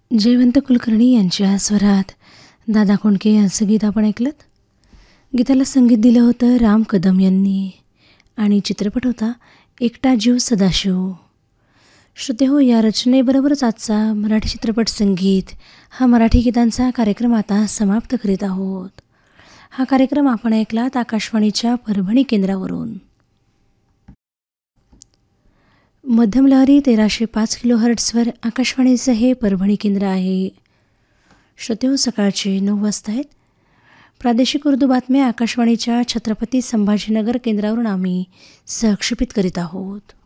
जयवंत कुलकर्णी यांच्या स्वरात दादा कोंडके यांचं गीत आपण ऐकलं. गीताला संगीत दिलं होतं राम कदम यांनी आणि चित्रपट होता एकटा जीव सदाशिव. श्रोते हो, या रचनेबरोबरच आजचा मराठी चित्रपट संगीत हा मराठी गीतांचा कार्यक्रम आता समाप्त करीत आहोत. हा कार्यक्रम आपण ऐकलात आकाशवाणीच्या परभणी केंद्रावरून. मध्यम लहरी 1305 किलोहर्ट्झवर आकाशवाणीचं हे परभणी केंद्र आहे. श्रोते हो, सकाळचे 9 वाजता आहेत. प्रादेशिक उर्दू बातम्या आकाशवाणीच्या छत्रपती संभाजीनगर केंद्रावरून आम्ही सहक्षेपित करीत आहोत.